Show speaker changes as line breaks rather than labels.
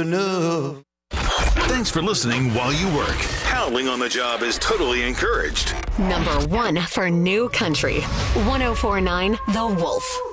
enough.
Thanks for listening while you work. Howling on the job is totally encouraged.
Number 1 for New Country. 104.9 The Wolf.